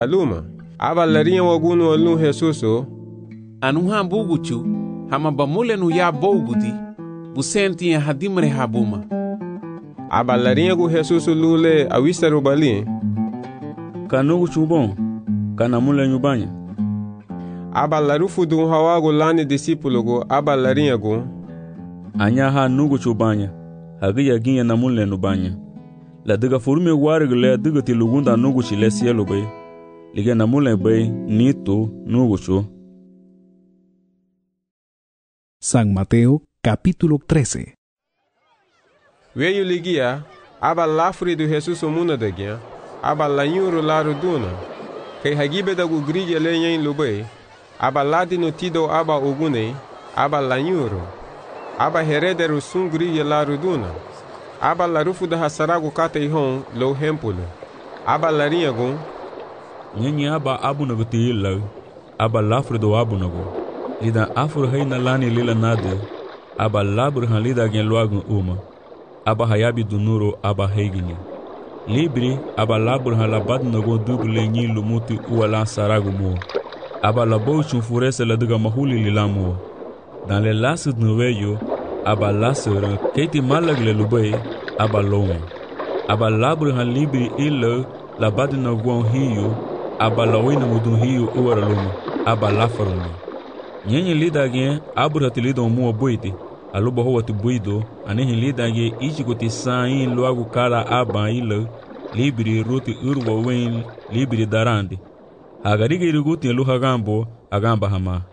Aluma, aba larinha wagunu alu Jesuso. Anu hambuguchu, hamabamule nu ya bogudi, busenti hadimre habuma. Aba larinha gu Jesuso lule awisaru bali. Kanugu chubon, kanamule nyubanya. Aba larufu du hawagu lani discipulo gu aba larinha gu. Anya ha nugu chubanya, hagiya ginya namule nubanya. La diga furume warg le diga ti lugunda nugu chile cielo bay. Liga namule bay nito nugu chu. San Mateo capítulo 13. Veio ligia, aba lafri do Jesus muna dagia, aba lanyuru laru duna. Kay hagibe da gu grige lenyen lubay, aba ladi no tido aba ogune, aba lanyuru. Aba herederu sun grige laru duna. Aba larufu da hasaragu kata ihon lo hempulo. Aba larinha gun. Nyenye aba abu nagu tiyilla, aba lafri do abu nagu. Lida afur hayna lani lila nade, aba labur han lida gen luagun uma. Aba hayabi du nuro aba heiginya. Libri aba labur han labad nagu duble nyi lumuti uala saragu mo. Aba labo chunfurese la diga mahuli lila mo. Dans les lasses de noveyo, aba lasser keti malagle lubay, aba lome. Aba labur han libri illa labad nagu hiyo, aba lawina mudun hiyo uara loma, aba lafarone. Nyenye lidage aburati lido muo boiti, aluba howati buido, anehin lidage ichikuti sain luagu kala aba ila, libri ruti urwa wen, libri darandi. Hagarige iriguti luha gambo, agamba hama.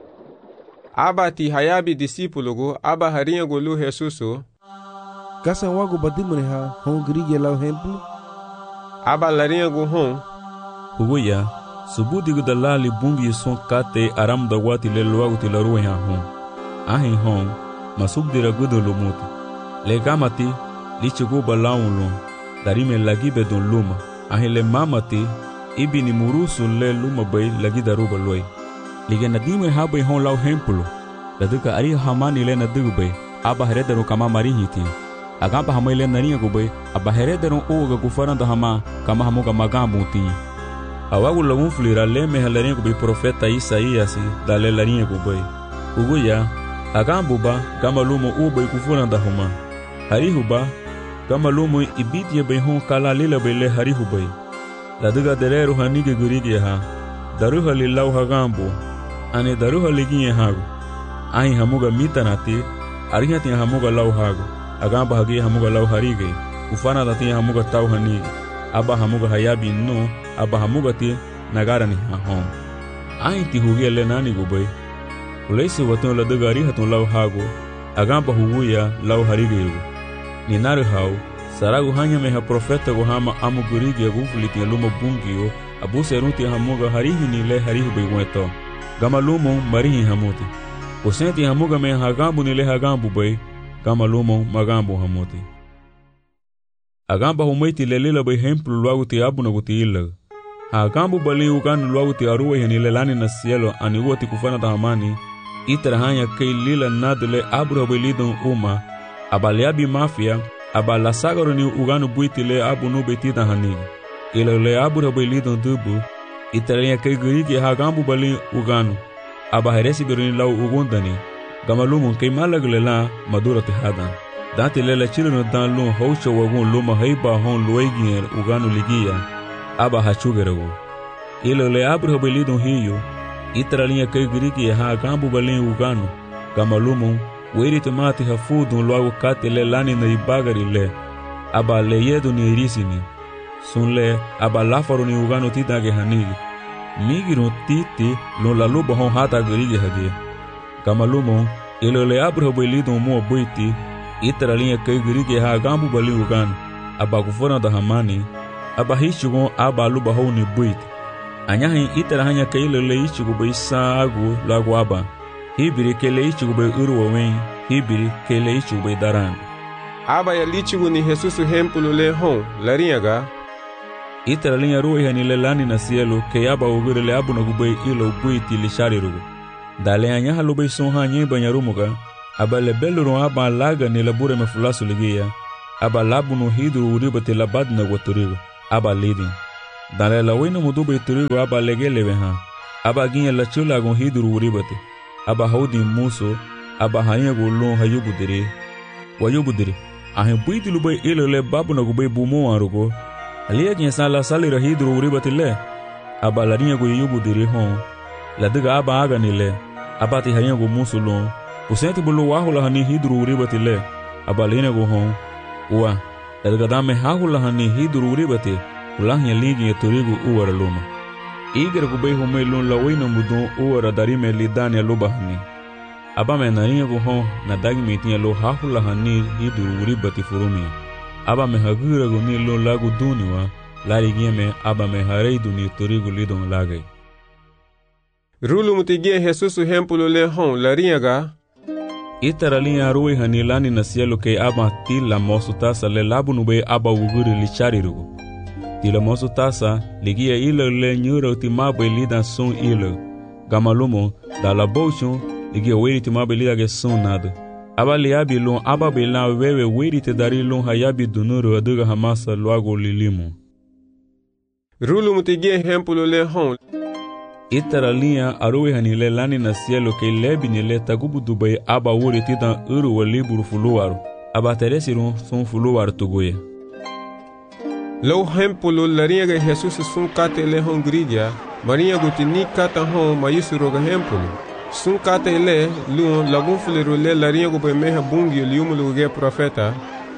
Aba ti hayabi discipulo gu, aba harinha gu lu Jesuso. Kasa wagu badimre ha, hon grige lau hemplo? Aba larinha gu hon. Huguya, subudigu da lali bungi son kate aram da wati le luagu ti la ruwe ha hon. Ahin hon, masubdira gudu lumuti. Le gamati, lichigu balaun lum, darime lagibe don luma. Ahin le mamati, ibini murusu le luma bay lagi daruba loy. Lige nadime habe hon lau hempulo. Laduka ari hamani le nadigu bay, aba herederu kama marihiti. Agamba hamay le narinha gu bay, aba herederu uga gufaranda hama, kama hamuga magambu ti. Awagu lagun flira le me halarinha gu bay profeta Isaías da le larinha gu bay. Uguya, agambuba gama lumo ubay kufuranda huma. Harihuba, gama lumo ibitia bay hon kala lila bay le harihu bay. Laduga dereru hanige gurige ha. Daruha li lau hagambu, ane daruha liginye hagu. Ahin hamuga mitanati, ariha tiya hamuga lau hagu. Agamba hagi hamuga lau harige, ufana da tiya hamuga tau hanige. Aba hamuga hayabi no, aba hamuga ti nagara ni hahon. Ahin ti hugia le nani gubay. Uleisi watun la duga ariha tun lau hagu, agamba huguya lau harige yugu. Ni nari hau, saragu hanya meha profeta guhama amu gurige gufuli tiya luma bungiyo, abu seruti hamuga harihi ni le harihi beweto. Gama lumo marihi hamuti. Usenti hamuga me hagambu ni le hagambu bay, gama lumo magambu hamuti. Agamba humaiti le lila bay hemplu luagu ti abu nagu ti illa. Hagambu bali uganu luagu ti aruwe ni le lani na cielo ani uwa ti kufana ta hamani, itara hanya kei lila nadule abu bay lidon uma, abaliabi mafia, abala sagaro ni uganu buiti le abu nube tita hanigi. Ila le abura bay lidon dubu, italian kay gurigi hagambu bali uganu. Aba heresi birini lau ugundani, gamalumun kay malagle la madura tihadan. Dante lela chilino dan lun haucha wagun luma haiba hon luegier uganu ligia, aba hachugeragu. Ila le abura bay lidon hiyo, italian kay gurigi hagambu bali uganu, gamalumun werite mati hafudun luagu kate le lani na ibagari le, aba le yedu ni irisini. Sunle aba lafaru ni ugano titage hanigi. Migiro titi lo la luba hon hata gerige hage. Kamalumo ilo le abra belido mo boiti itara linha kay gerige ha gambu bali ugano. Aba kufona da hamani aba hishugon aba luba hon ni boiti. Anyahin itara hanya kay le ishugo bay sagu lagu aba. Hibiri kele ishugo bay urwa wen, hibiri kele ishugo bay daran. Aba ya lichigu ni Jesusu hempulu le hon larinha ga. Itara linha ruwe hani le lani na cielo, ke aba ugure le abu na gubay ilo buiti li shari rugu. Dale anyaha lubay son hanye banyarumuga, aba le beluru aba laga ni labure me fulasu ligia, aba labu no hidru uribate labad na waturigo, aba lidin. Dale la wena mudu be trigo aba legelewe ha. Aba ginye la chula gon hiduru uribate. Aba haudi muso, aba hanya go lon hayubudere. Wayubudere. Ahe buiti lube ilole babu na gube bumo arugo. Alia ginye sa la salira hiduru uribate le. Aba la rinha go yubudere hon. La diga aba aga nile. Aba ti hanya go muso lon. Usenti bulu wahula hani hiduru uribate le. Aba lina go hon. Uwa. La diga dame hahula hani hiduru uribate. Ulahnya ligi ya torigo uwara luma. Igra gubei hume lun la wina mudon uwara darime li dania loba hani. Aba me naringa go hon na dagi metinya lo hahula hani hiduru uribati furumi. Aba me hagira go ni lo lagu duniwa lari me aba me harei duni torigo lidon lagai. Rulu mutigie Jesusu hempulo le hon laringa. Itaralinha arui hani lani na cielo ke aba tila mosu tasa le labu nube aba uguri li charirugo. Tila mosu tasa ligia ilo le nyura utimabe lida sun ilo. Gamalumo da la bochon ligia weri timabe lida ge sun nada. Aba liabi lon aba bela wewe weri te dari lon hayabi dunuru aduga hamasa luago lilimu. Rulu mutigie hempulo le hon. Itaralinha arui hani le lani na cielo ke lebi ni le tagubu dubai aba wori titan uru wa liburu fuluwaru. Aba teresirun sun fuluwaru tugoye. Lo hempulo laringa Jesus sun kate le hon gridia, marinha gutini kata hon mayusuro ga hempulo. Sun kate le luon lagun fulero le laringa go be meha bungi liumulo ge profeta.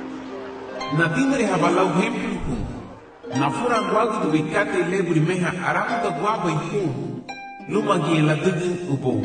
Na timre habalau hempulo kum. Na fura guagu do kate le buri meha aramu da guaba kum. Luma gi la dugin upo.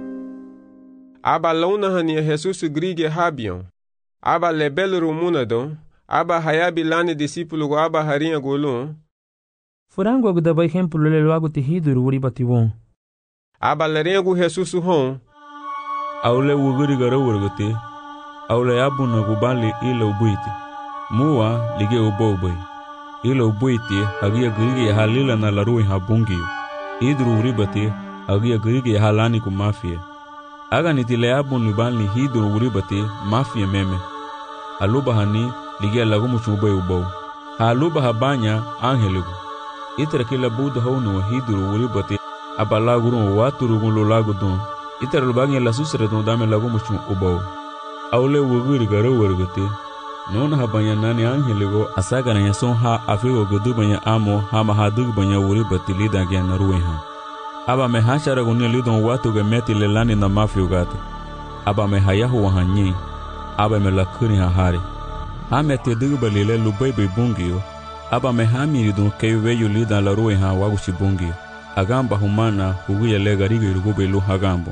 Aba launa hania Jesus gridia habion. Aba le belro munadon. Aba hayabi lani discípulo go aba harinha golon. Furango agda by hempulo le loago te hiduru uribati won. Aba larinha go Jesus hon. Aule wuguri gara wurgote. Aule abuna go bali ila ubuiti. Mua lige uboboi. Ila ubuiti hagia grigi halila na larui habungi. Hiduru uribati hagia grigi halani ku mafia. Aga nitile abun libali hiduru uribati mafia meme. Aluba hani ligia lagu muchubay ubaw. Haluba habanya angeligo. Itara kila buda hawno hiduru uribati abalaguru waturugun lo lagu don. Itara lubangya la susre don dame lagu muchu ubaw. Aule wuguri garo wargate. Nona habanya nani angeligo asaga na yason ha afigo gudu banya amo hama hadug banya uribati lida gya naruweha. Aba me hashara gunya lidon watu ga meti lelani na mafio gate. Aba me hayahu wahanyi. Aba me lakuri hahari. Hame te dugba lile lubebe bungio. Aba me hamiri don keweyo lida la ruwe ha wagushi bungio. Agamba humana huguya le garigo irugube lu hagambo.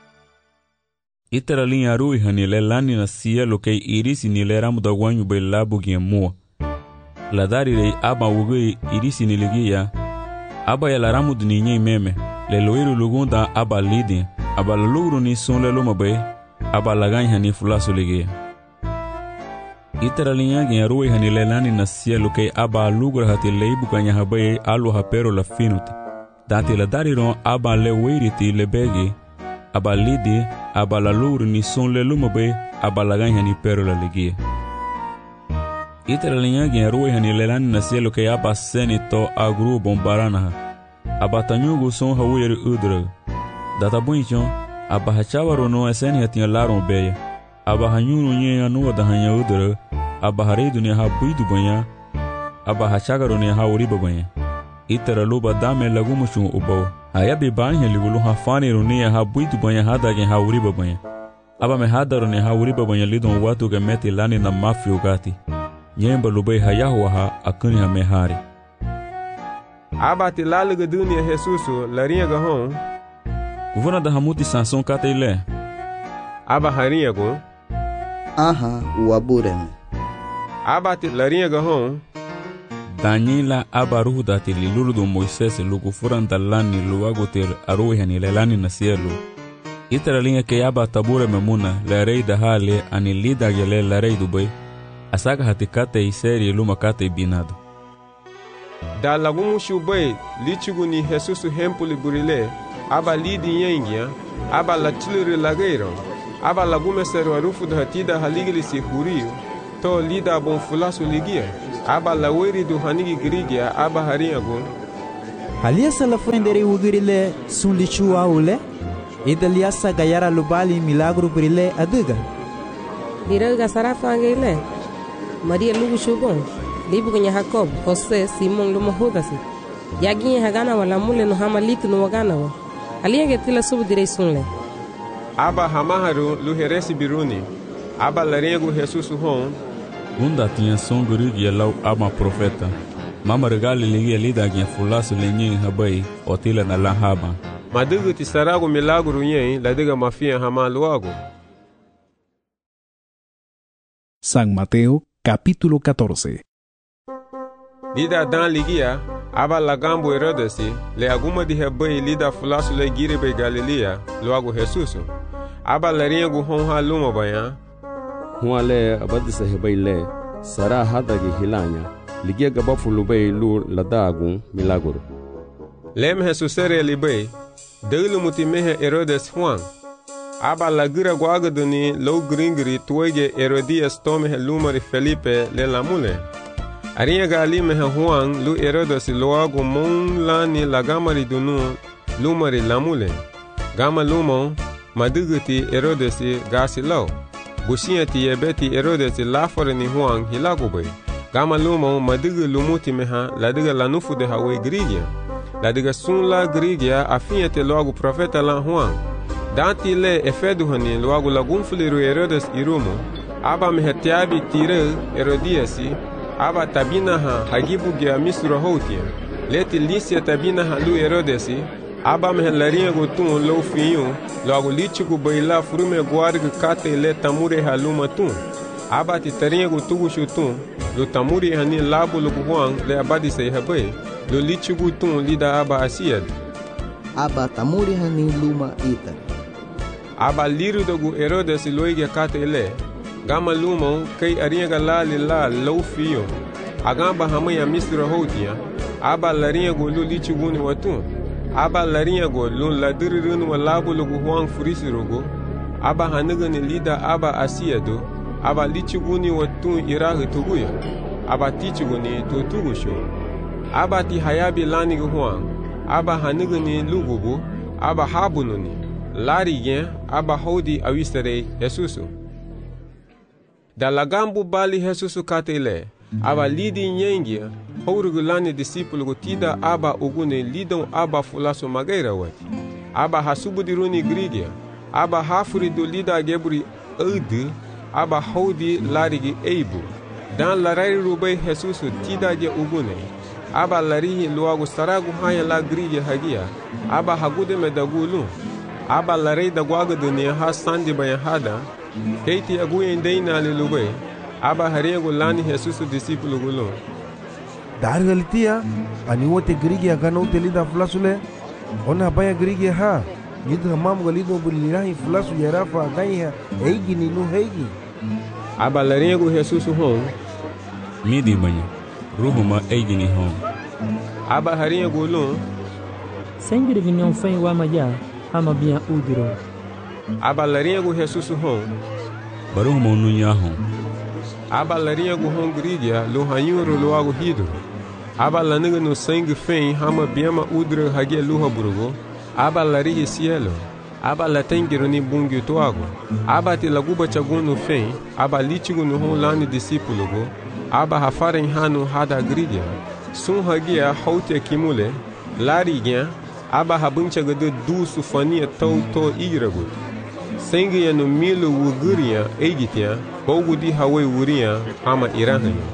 Itara linha ruwe hani le lani na cielo ke irisi ni le ramu da wanyu be labu gien mua. La dari le aba huguye irisi ni ligia. Aba ya la ramu duninye meme. Le loiru lugunda aba lidi. Aba la lugru ni son le luma be. Aba la ganya ni fulaso ligia. Itara linha gen arui hani le lani na cielo ke aba lugra hati leibu kanya habaye alu hapero la finuti. Dati la dariron aba le weiriti le begi. Aba lidi, aba la lugru ni son le lumabe, aba la ganya ni pero la ligia. Itara linha gen arui hani le lani na cielo ke aba seni to agru bombarana. Aba tanyugu son hawiri udra. Data bunchon, aba hachawaro no eseni hati laron beya. Aba hanyuru nye anuwa da hanya udara. Aba haredu ne ha buidu banya. Aba hachagaro ne ha uriba banya. Itara luba dame lagu mushun ubaw. Hayabi banya ligulu ha faniru ne ha buidu banya hada gen ha uriba banya. Aba me hadaro ne ha uriba banya lidon watu ge meti lani na mafio gati. Nyemba lubay hayahu ha akuni ha mehari. Aba ti laluga dunia Jesusu larinha ga hon. Kuvuna da hamuti sanson kata ile. Aba harinha go. Aha, uabureme. Aba ti larinha ga hon. Daniela aba ruhu dati lilulu do Moisés lugu furan dalani luagoter aruhi hani lelani na cielo. Itara linha ke aba tabure memuna la rei da hale ani lida gele la rei dubai. Asaga hati kate iseri luma kate binado. Da lagumu shubay lichugu ni Jesusu hempuli burile. Aba lidi yengia. Aba la chiluri lageiro. Aba lagume seru arufu da hatida haligili si huriyo. To lida bon fulasu ligia. Aba la weri du hanigi grigia aba harinha gun. Aliasa la frendere ugirile sun lichua ule. Idaliasa gayara lubali milagro brile aduga. Diraga sarafangile. Maria lugu shubon. Libu kwenye Jacob, Jose, Simon lumo hudasi. Yaginye hagana wala mule no hama litu no wagana wa. Alienge tila subu direi sunle. Aba hamaharu luheresi biruni. Aba larengo Jesus hon. Bunda tinha som gurigi lau ama profeta. Mama regali ligi lida gya fulasu lenye habai otila na lahaba. Madugu tisarago milagro yen ladiga mafia hama luago. San Mateo, capítulo 14. Lida dan ligia, aba lagambo Herodesi, le aguma di habai lida fulasu le giribe Galilea, luago Jesus. Aba larengo hon ha luma bayan. Huale abadisa habai le, sara hadagi hilanya, ligia gabafu lubei lu ladagun milagro. Lem Jesusere libai, delu mutimehe Herodes Juan. Aba lagira guagaduni low gringri tuege Herodias tomehe lumari Felipe le lamule. Arinha galimehe Juan lu Herodes loago mon lani lagamari dunu lumari lamule. Gama lumon maduguti Herodes gasi lau. Bushiati yebeti Herodes lafore ni Juan hilagobe. Gama lumon madugu lumuti meha ladiga lanufu de hawe grigia. Ladiga sun la grigia afiete loago profeta la Juan. Danti le efeduhani loago lagunfuliru Herodes irumo. Aba mehetiabi tire Herodiasi. Aba tabina ha hagibu gya misura hotia. Leti lisia tabina ha lu Herodesi. Aba mehelarinha gotun lo fiyo. Loago lichigu baila furume guarga kate le tamure ha luma tun. Aba titarinha gotugu shutun. Lo tamuri hani labo lo guhuang le abadi say habe. Lo lichigu tun lida aba asiad. Aba tamuri hani luma ita. Aba liru dogu Herodes loige kate le. Gama lumon kay arinha galali la lo fiyo. Agamba hamaya misra hotia. Aba larinha go lo lichigu ni watun. Aba larinha go lo ladirirun wa labo lo guhuang furisirogo. Aba hanagani lida aba asiado. Aba lichuguni watun irahi tuguya. Aba tichuguni tutugusho. Aba ti hayabi lani guhuang. Aba hanigani lugubu. Aba habununi. Lari gen. Aba hodi awistere Jesusu. Da lagambu bali Jesusu katele. Aba lidi nyengia. Hourugu lani disipulu gutida aba ugune lidon aba fulaso magaira wati. Aba hasubudiruni grigia. Aba hafuri do lida geburi udu. Aba hodi larigi eibu. Dan larari rubai Jesusu tidage ugune. Aba larihi luagu saragu haya la grigia hagia. Aba hagude medagulu. Aba larei da guaga dunia ha sandi bayan hada. Keiti aguyen deina ali lubai. Aba hariagu lani Jesusu disipulu gulo. Dar galitia, aniwote grigia gano telida flasule. Ona baya grigia ha. Nidu hamam galido bulirahi flasu yarafa gaiha. Eigi ninu heigi. Aba larengo Jesus hon. Midi banha. Ruhuma eigini hon. Aba harengo lon. Sengiri vinyon fen wa maja. Hama biya udiro. Aba larengo Jesus hon. Baruhuma ununya hon. Aba larengo hon grigia lo hanyuro lo ago hido. Aba laniga no sangue fen hama biama udro hagia luha burugo. Aba larihi cielo. Aba latengiro ni bungi toago. Aba te laguba chaguno fen. Aba litigo no hon lani discípulo. Aba hafaren hanu hada grigia. Sun hagia haute kimule. Larigia. Aba habuncha gade du sufania tau to iragut. Sangue no milo wuguria egitia. Bogudi hawe wuria hama irahani.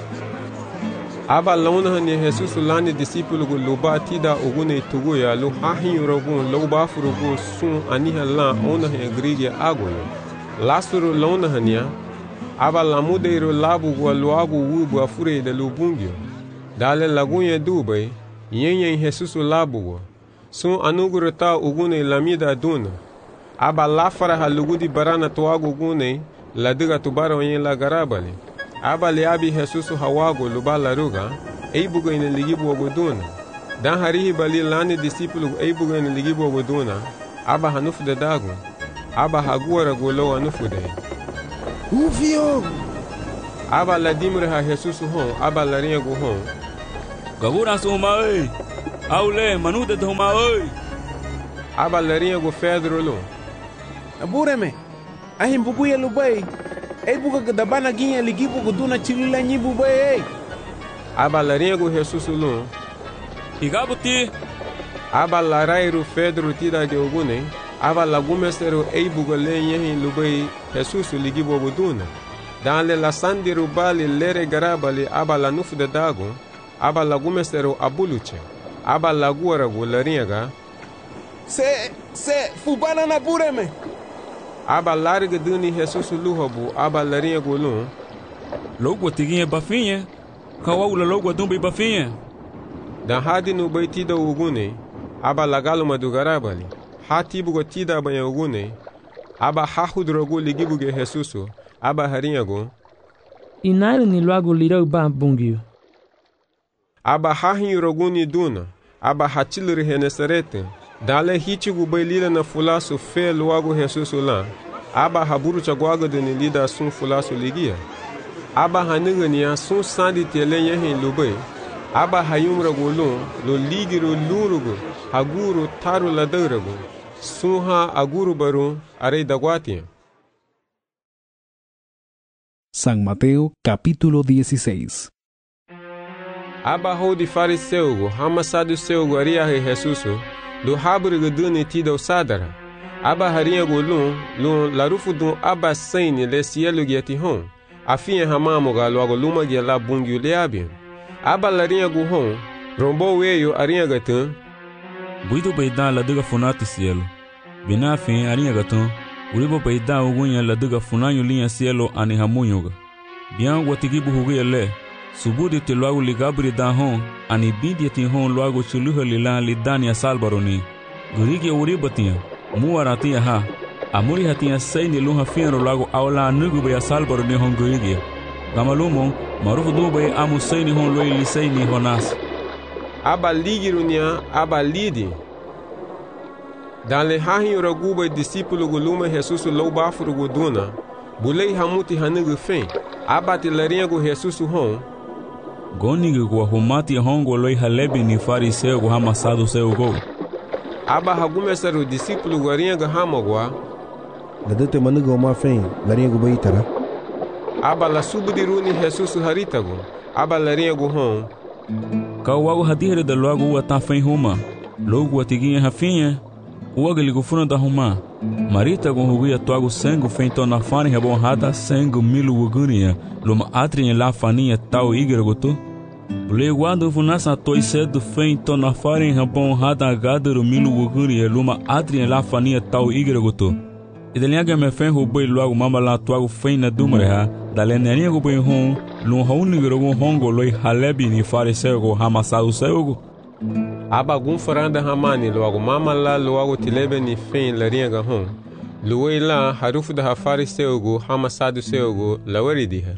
Aba launahani Jesus lani discípulo luba tida ugune tuguya lu hahin rogun luba furugun sun aniha la onahe grigia agoyo. Lasuru launahania. Aba lamudeiro labu gua luagu wubu afure de lubungio. Dale lagunye dubai. Yenyen Jesus labu. Sun anugurata ugune lamida duna. Aba lafara halugudi barana tuagu gune. Ladiga tubara wenye la garabali. Aba liabi Jesusu hawago luba laruga. Eibuga ina ligibu waguduna. Dan harihi bali lani disipulu eibuga ina ligibu waguduna. Aba hanufu de dagu. Aba haguara gulo hanufu de. Ufio! Aba ladimre ha Jesusu hon. Aba larinha gu hon. Gagura suma ei. Aule, manuda de huma oi. Aba larinha go Pedro lo. Abureme. Ahim buguya lubai. Ei buga gadabana ginha ligibu guduna chilula nyibu bai. Aba larinha go Jesus lo. Igabuti. Aba larairu Pedro tida de ogune. Aba lagumestero ei buga lenyehin lubai Jesus ligibu guduna. Dans le lasandiru bali lere garabali aba la nuf de dago. Aba lagumestero abuluche. Aba laguara go larinha ga. Se fubana na bureme. Aba larga duni Jesus luhabu aba larinha golun. Logo tiguinha bafinha. Kawaula logo dumbe bafinha. Dan hadi no baitida ugune. Aba lagalo madugarabali. Hati bugo tida banya ugune. Aba hahudrogo ligibuge Jesus. Aba harinha go. Inaire ni logo lirau ba bungio. Aba hahin roguni duna. Aba hatilri henesarete. Dale hitigu bailila na fulasu fe logo Jesus lá. Aba haburu chagwaga de lida sun fulasu ligia. Aba haniga ni sun sandi telenye hin lubai. Aba hayumra golun lo ligiro lurugo aguru taru ladarago. Sunha aguru baru arei dagwatia. San Mateo capítulo 16. Aba hodi fariseugo hama saduceugo aria he Jesuso. Do haburiga duni tida sadara. Aba harinha golun lun larufu dun aba saini le cielo giatihon. Afinha hamamoga logo luma la bungio leabian. Aba larinha guhon rombo weyo arinha gatun. Buido baidan la duga funati cielo. Bina fin arinha gatun. Uribo baidan ugunya la duga funanyo linha cielo ani hamunyoga. Bian watigibu huguya le. Subudi te logo ligabri dahon ani bindi ti hon logo chuluha lilan lidani asalbaroni. Gurigi uribatia muaratia ha. Amuri hatia saini luha fienro logo awla nugu be asalbaroni hon gurigi. Gamalumo marufu dube amu saini hon loi lisaini honas. Aba ligirunia aba lidi. Dan le hahin raguba discípulo guluma Jesus loubafuru guduna. Bulei hamuti hanugu fen. Aba te larinha go Jesus hon. Goniga go humati hongo loi halebi ni fariseu go hamasado seu go. Aba hagumesaru discípulo garinha ga hamagwa. Dadete manuga uma fen larinha go baitara. Aba la subdiruni Jesus haritago. Aba larinha go hon. Kawago hadire da logo ata fen huma. Logo atiguinha rafinha. Uaga ligo funa da huma. Marita go huguia toago sangue feito na fane rebonrada sangue milu ugunia. Luma atrinha la faninha tal igragoto. Leguado funasa toi cedo feito na fane rebonrada gadero milu ugunia. Luma atrinha la faninha tal igragoto. Ideliaga me fen roboi logo mama la toago feina dumreha. Dalenerinha go boi hon. Lum haunigrogo hongo loi halebi ni fariseu hamassado cego. Abagum faranda hamani logo mama la logo tilebe ni fen larinha ga hon. Luei la harufu da fariseu hamassado cego laweridiha.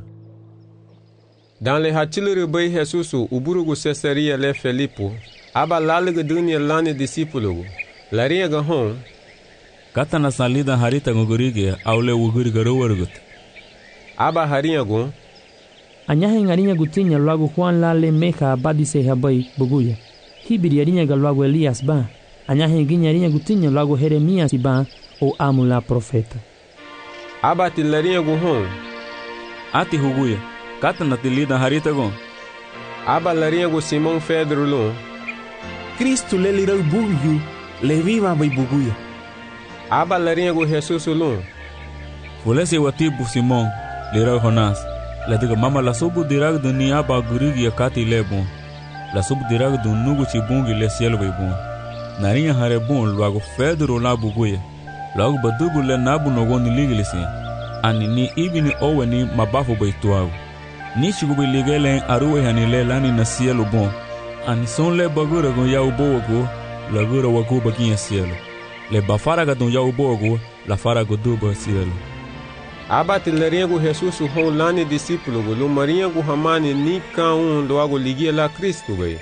Dans le hatilere bai Jesus uburugo Cesaria le Felipo. Aba lalega dunia lane discípulo. Larinha ga hon. Kata na salida harita ngogorige aule uguriga rowergut. Aba harinha go. Anyahe ngarinha gutinya logo Juan lale meha abadi se habai buguya. Hibiri arinha ga logo Elias ba. Anyahe ginya arinha gutinya logo Jeremias ba o amula profeta. Aba tilarinha go hon. Ati huguya. Kata na tilida harita go. Aba larinha go Simão Pedro lo. Cristo le lirau bugyu le viva bai buguya. Aba larinha go Jesus lo. Fulese watibu Simão lirau honas. La diga mama la subu dirag do ni aba gurigi akati lebon. La subu dirag do nugu chibungi le cielo bai bon. Narinha harebon logo Pedro la buguya. Logo badubu le nabu nogoni liglisi. Ani ni ibini owe ni mabafu bai tuago. Ni chigubi ligele aruwe hanile lani na cielo bon. Ani son le bagura gon yau bogo. La gura wagu baginha cielo. Le bafaraga don yau bogo. La faraga duba cielo. Aba tilarinha go Jesus hon lani discípulo go lumarinha go hamani ni kaun logo ligia la Cristo bai.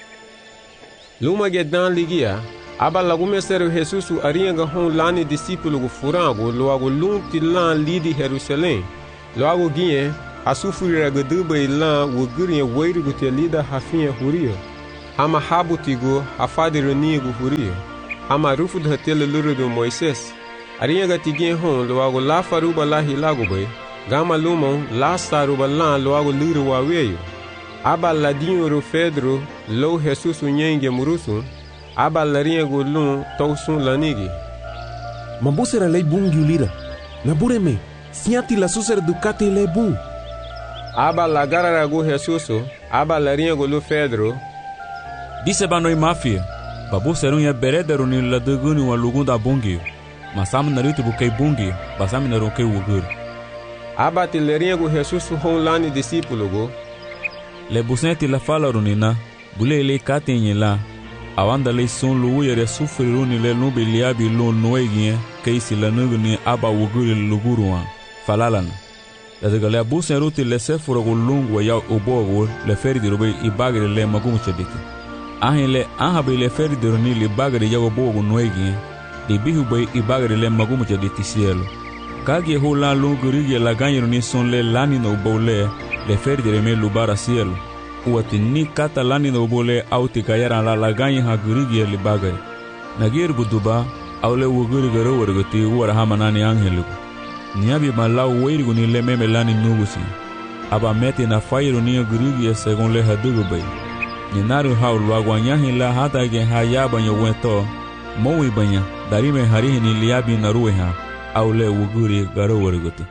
Luma gedan ligia. Aba lagumesero Jesus arinha ga hon lani discípulo go furango logo lum tilan lidi Jerusalém. Logo guinhe a sufrira ga duba ilan wo gurinha weiru go te lida hafinha huria. hama habutigo hafadiru hurio, hama rufud hatele lurudu Moises. Ariyaga tigien hon luago la faruba la hilago bay, gama lumon la saruba la luago luru wa weyo. Aba la dinyo Pedro lo Jesus unyenge murusun, aba la riyago lun tausun lanigi. Mabusera lei bungi ulira, nabureme, siati la suser ducate lei bung. Aba la gararago Jesus, aba la riyago lu Pedro. Disse banoi mafia, babu serun ya berederu ni la duguni wa lugunda bungi. Masam narutu bukai bungi, basam naruke wugur. Aba tileriago Jesus hon lani discípulo go. Le busenti la fala runina, bule le katenye la, awanda le son lu yere sufri runi le nubi liabi lu noegien, keisi la nuguni aba wuguri luguruan, falalana. La de le busen ruti le sefuro go lungwa ya obogo le ferdi robe ibagre le magumuchediti. Ahin le anhabi le ferdi runi le bagre ya obogo noegien, de bihu bay ibagre le magumuchediti cielo. Kage ho la lunguri la ganyro ni son le lani no bole, le ferdi reme lubara cielo. Uati ni kata lani no bole auti kayara la ganyi ha gurigi le bagre. Nagir buduba awle wuguri garo wargoti wara hamanani angelu. Niabi malau weirigu ni le meme lani nugusi. Aba meti na fairu ni gurigi segon le hadugu bay. Ninaru hau luagwanyahi la hata gen hayaba nyo wento. Mowi banya darime harihi ni liabi na rueha awle wuguri garo wargoti.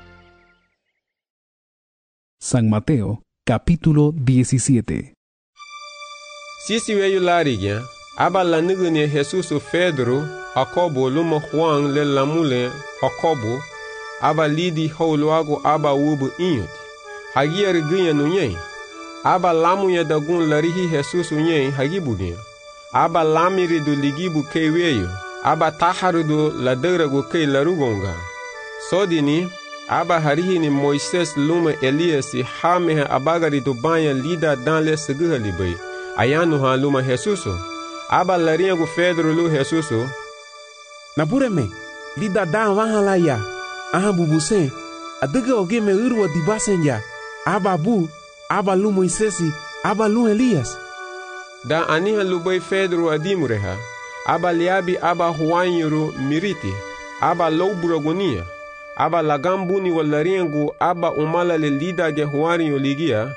San Mateo, capítulo 17. Sisi weyu larigia, aba la niguni Jesus Pedro, Jacobo luma Juan le lamule Jacobo, aba lidi holuago aba wubu inyut. Hagia rigunya nunye, aba lamu ya dagun larihi Jesus unye hagibugia. Aba lamiri do ligibu kei weyu, aba taharu do laderago kei larugonga. Sodini, aba harihi ni Moises luma Elias hameha abagari do banya lida dan le seguha libay. Ayanu ha luma Jesuso. Aba lariago Pedro lu Jesuso. Nabureme, lida dan wahala ya. Aha bubuse, adega oge me urwa dibasen ya. Aba bu, aba lu Moisesi, aba lu Elias. Da aniha lubay Pedro adimureha. Aba liabi aba huanyuru miriti. Aba louburagonia. Aba lagambuni walariengu aba umala le lida ge huari oligia.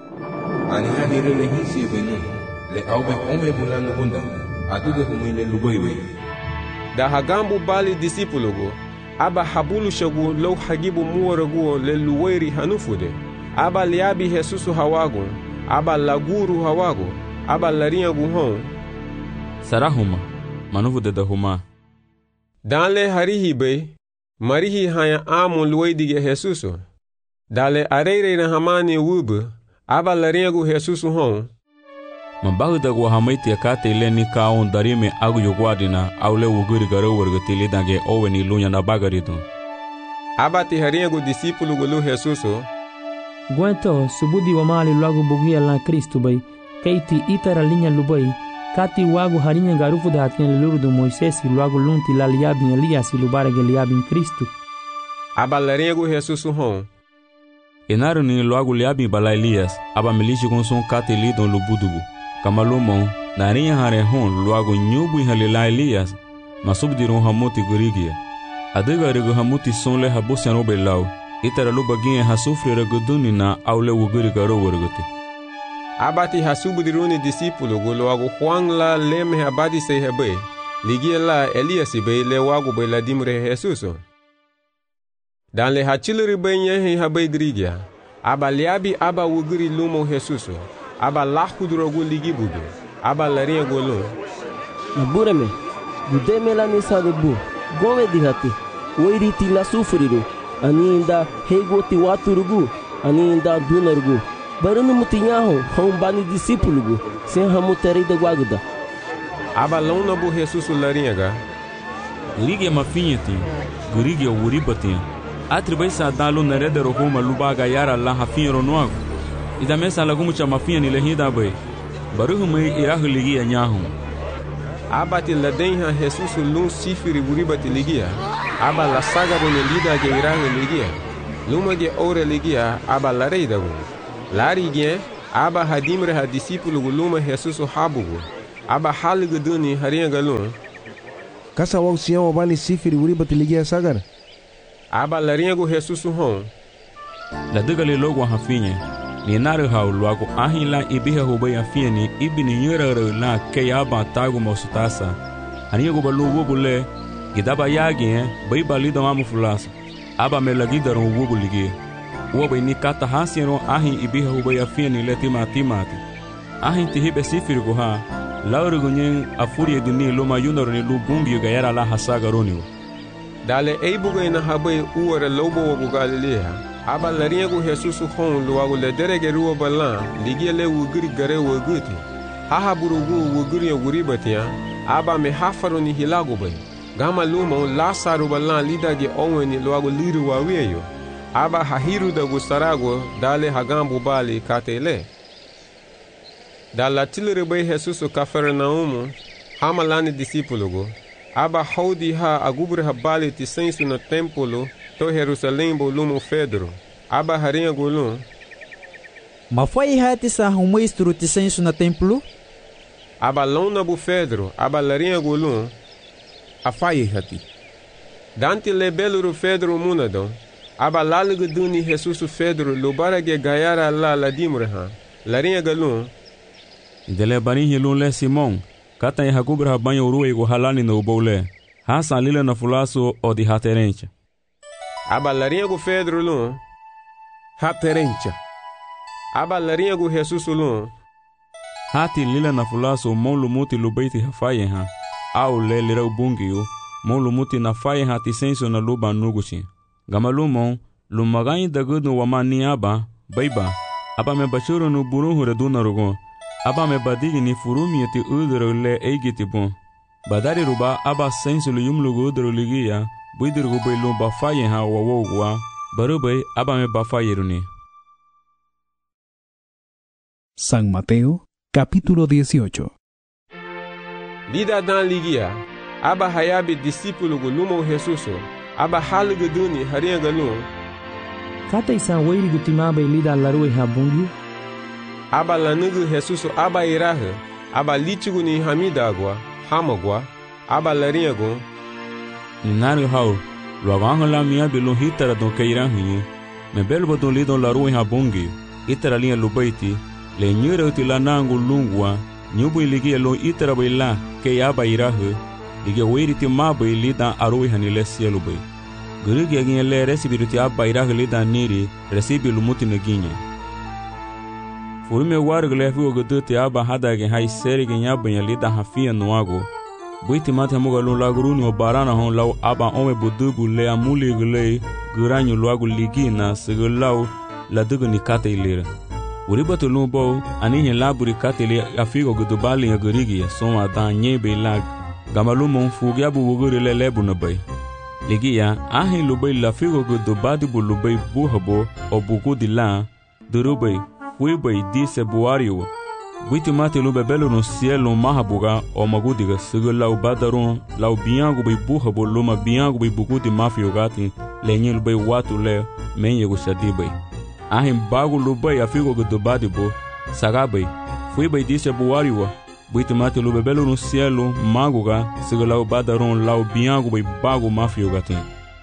Aniha nirele hisi venu. Le aube ome bulano bunda. Aduge humile luboiwe. Da hagambu bali discípulogo. Aba habulu shagu lo hagibu muwaragu le luweri hanufude. Aba liabi Jesusu hawago. Aba laguru hawago. Aba lariengu hon. Sarahuma, manufude da huma. Danle harihi be. Marihi haya amu luweidige Jesuso. Dale areire na hamani wubu, aba lariagu Jesusu hon. Mabahu da guahamaiti akate ile ni kaon darime agu yogwadina aule wuguri garo wargati lidange owe ni lunya na bagaridu. Aba ti hariagu discípulo gulu Jesuso. Guento subudi wamali luagu bugia la Cristo bay, keiti itara linya lubai, kati wagu harinya garufu da hatien lulu do Moisesi luagu lunti la liabin Elias lubarege liabin Cristo. Aba lariagu Jesusu hon. Enaru ni luagu liabin bala Elias, aba milishi konson kati lidon lubudugu. Kamalumon, narinya hare hon luagu nyubu halila Elias, masubdiron hamuti gurigia. Adega regu hamuti sonle habusian obelau, itara lubaginye hasufri reguduni na aule wuguri garo warguti. Abati hasubudiruni discípulo gulu wagu Juan la leme abadi se hebe, ligia la Elias be le wagu be la dimre Jesuso. Dan le hachiluri be nyehe habe grigia, aba liabi aba wuguri lumo Jesuso, aba lahudrogu ligi budu, aba laria gulu. Nabureme, gudeme la nisa de bu, gome dihati, weiriti la sufriru, ani inda hegoti waturugu, ani inda dunarugu. Barano mutinyaho, hombani discípulo, sem ramuteri de guaguda. Aba lona bu Jesus laringa. Ligue mafinheti, gurige uribati. Atribai sa dalo nerede rohoma lubaga yara la hafinho noago. Ida mesa lagumu cha mafinha ni lehida bai. Baruhu mai irahu ligia nyahu. Aba ti ladenha Jesus lun sifiri uribati ligia. Aba la saga bone lida ge irahu ligia. Luma ge ore ligia aba lareida bu. Larigien, aba hadimre ha discípulo guluma Jesus o habugo aba haliga duni harinha galun kasa wau sião bani sifiri uriba tiligia sagar aba larinha go Jesus hon la dugale logo hafinye ni naru hau luago ahila ibiha hubay afinye ni ibini yura la ke aba tagu mosutasa harinha go balu wobule gidaba yagi bai balido mamu fulasa aba melagida ro wobuligi wobe ni kata hasiro ahi ibiha hubay afinye ni letima timati ahi tihibe sifiri go ha lauru gunyen afuri dini loma yunoro ni lubungi gayara la hasaga roniwo dale eibugo ina habai uwara lobo wogo Galilea aba larinha go Jesus hon luago le derege ruwa balan ligia le wugiri gare wuguti haha burugu wugiri wuribatia aba me hafaro ni hilago bay gama lumo Lasaru balan lidage onweni luago liru waweyo aba hahiru da gustarago dale hagambu bali katele dalla tilere bay Jesus o Cafarnaumu hamalani discípulo aba haudi ha agubre ha bali ti sensu no templo to Jerusalém bolumo Pedro aba harinha golum ma foi hati sa humestro ti sensu na templo aba lona bu Pedro aba larinha golum afai hati dante le beluru Pedro munado aba lalugo duni Jesus Pedro lubarage gayara la ladimreha larinha galum dele bani hilun le Simon kata ya gubra banyo ruwe go halani no bole hasa lile na fulaso o di haterencha aba larinha go Pedro lun haterencha aba larinha go Jesus lun hati lile na fulaso mon lumuti lubaiti hafaye ha au le lira bungiyo mon lumuti na faye ha ti senso na luba nuguchi gamalumon lumagani dagudu wamani aba baiba aba me bachuro no burun reduna rogo aba me badigi ni furumi ti udro le eigiti bon badari ruba aba sensu lu yumlugo udro ligia buidirgo belo ba faye ha wawogwa barube aba me ba fayeruni. San Mateo capítulo 18. Lida dan ligia aba hayabi discípulo gulumo Jesus aba halugo duni harinha galun kata isan wairi gutimabe lida larue habungi aba lanugu Jesus aba iraha aba litigu ni hamidagwa hamagwa aba larinha go ninaru hau luaganho la mia belo hitara don keirahu me belbo don lidon larue habungi itara linha lubaiti le nyura utila nangu lungwa nyubu ligi lo itara baila ke aba iraha ligi wairi ti mabai lida arue hanile sielu bai gurugi agin le resibiruti aba iraha lida niri resibi lumuti naginye Furume wargle fu godote aba hadage hay serige nyabanya lida hafia noago buiti mate muga lo laguruni o barana hon law aba ome bodubu le amuli gle guranyo loago ligina segolaw la dugo ni kate ilira uribato lumbo anihe laburi kate le afigo godobali ya gorigi so ada nyebe lag gamalumo fugia bu wogore le lebu na bay ligia ahi lubay la figo godobadi bu lubay buhabo obugo dila durubay Wibay disse buario buiti mate lo bebelo no cielo mahabuga o magudiga segulau badaron lau biango bay buhabo loma biango bay bugudi mafio gati lenyel bay watu le menye go sadibay ahim bago lo bay afigo go dobadi bo sagabay Wibay disse buario buiti mate lo bebelo no cielo maguga segulau badaron lau biango bay bago mafio gati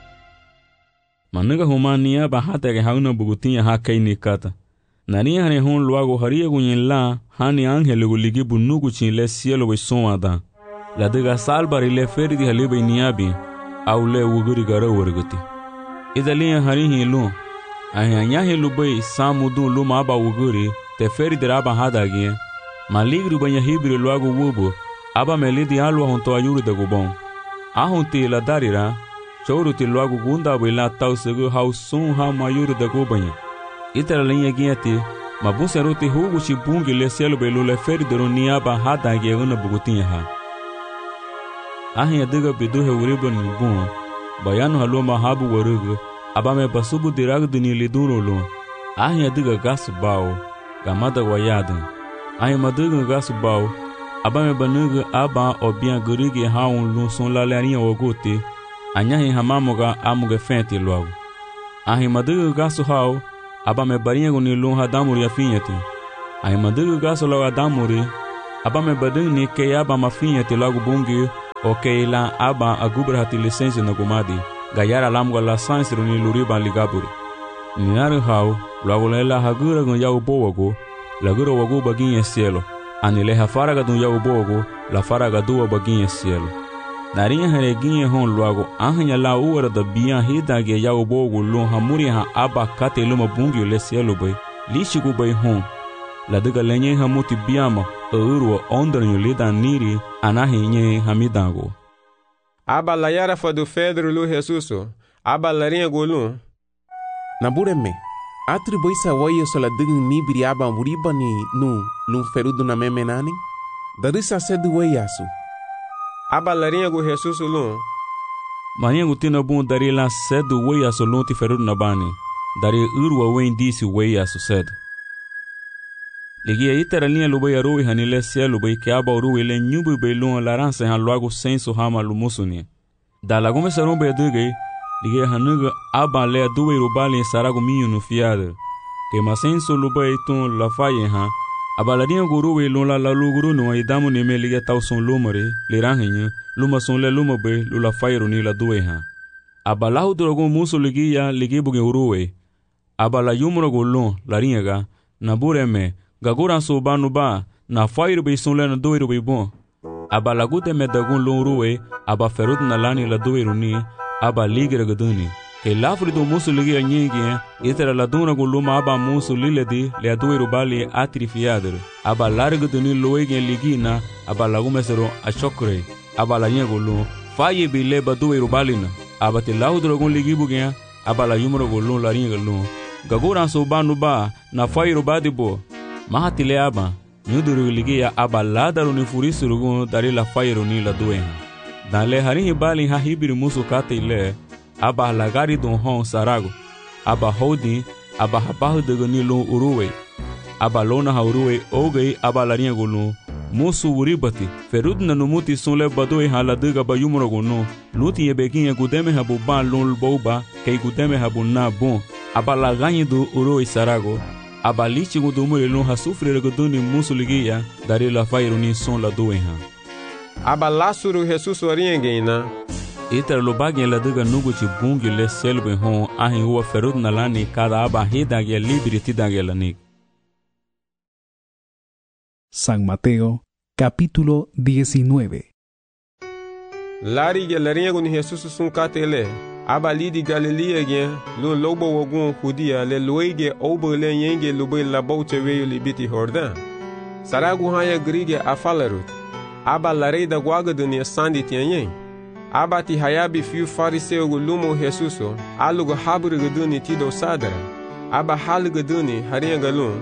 Manuga humania bahata ke hauna bugutinha hakaini kata Nani hane hon luago haria gunyen la hani angele guligi bunugu chin le cielo we sonada la dega salbari le ferdi halibe niabi au le wuguri gara warguti idalia hari hilu ahanya hilu bay samudu luma aba wuguri te ferdi raba hadagi maligru banya hibri luago wubu aba melidi alwa hon to ayuru de gubon ahunti la darira chouruti luago gunda bela tausegu hausun ha mayuru de gubanya itara linha guiati mabunse ruti hugo chibungi le cielo belo le feri de ronia ba hada geguna bugutinha ha ahi adiga bidu he uribon bun bayano haloma habu warugo abame basubu dirag duni lidurolo ahi adiga gas bao gamada wayadan ahi maduga gas bao abame banuga aba obia gurigi haun lu son la larinha ogote anyahi hamamoga amuga fente logo ahi maduga gas hao aba me barinha guni lun hadamur ya finyati Ai madug gaso lo adamuri aba me badung ni ke aba mafinha te logo bungi o ke la aba agubra hati licença na gumadi gayara lamgo la sansro ni luriba ligaburi ni naru hau logo la hagura gon yau bowago la gura wago baginha cielo ani le hafaraga dun yau bowago la faraga duwa baginha cielo narinha hareginha hon logo ahnya la uara da bian hida ge yau bowago lo hamuri ha aba kate luma bungi le cielo bay lishigu bay hon la diga lenye hamuti biama urwa ondranyo lida niri anahi nye hamidango aba la yara fa do Pedro lu Jesuso aba la rinha golun Nabureme, atribui sa wayo sola digin nibiri aba wuriba ni nu lun ferudu na memenani? Darisa sedu wayasu. Aba la rinha go Jesuso lun. Mania gutina bun dari la sedu wayasu lun ti ferudu na bani. Dari urwa wen disi wayasu sedu. Ligia itera linha lubai arui hanile cielo bai que aba urui le nyubu bai lun larança han logo senso hama lumusuni. Da lagume sarum bai dugai ligia hanuga aba le dubai rubali sarago minho no fiada. Que masenso lubai tun la faye ha aba la linha gurui lun la luguru no idamu ne me ligia tau son lumare le ranhenho luma son le luma bai lula faye ni la dubai ha. Aba la hudrogo muso ligia ligibu ge urui. Aba la yumro golon la ringa na bureme Gagura so ba no ba na fire be son lena doiro be bon aba lagude me dagun lon ruwe aba ferud na lani la doiro ni aba ligre gaduni ke lafri do musu ligi anyenge itera la dona go luma aba musu liledi le doiro bali atrifiader aba largo de ni loege ligina aba lagume sero a chokre aba la nyego lo faye be le ba doiro balina aba te laudro gon ligi bugen aba la yumro go lon la ringa lo Gagura so ba no ba na fire ba de bo Mahatile aba, nyuduru ligia aba ladaru ni furisuru gun dari la fairu ni la duenha. Dan le harinhi bali ha hibiri musu kate ile, aba lagari don hon sarago, aba holding, aba habahu de gani lon uruwe, aba lona ha uruwe ogei aba larinha gulun, musu uribati, ferud na numuti son le badoi ha la diga ba yumro gunu, luti ye beginha gudeme ha buban lon boba, kei gudeme ha bunna bon, aba laganyi do uruwe sarago, aba lichi gudumure lon ha sufre reguduni musu ligia dari la fairu ni son la duenha. Aba lasuru Jesus oriengeina. Iter lo bagien la diga nugu chi bungi le selbe hon ahin huwa ferud na lani kada aba hidage libri tidage lanik. San Mateo, capítulo 19. Lari ge laringo ni Jesus sun katele. Aba lidi Galilea gen lo lobo wogun Judia le loige obo le yenge lobe la boche weyo libiti Jordan. Saragu haya grige afalarut. Aba larei da guaga dunia sandi tianyen. Aba ti hayabi fiu fariseu gu lumo Jesuso alugo habru guduni tido sadara. Aba halu guduni haringa galun.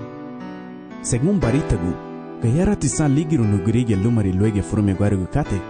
Según Baritagu, gayara tisan ligiru no grige lumari loige frume guarugu kate.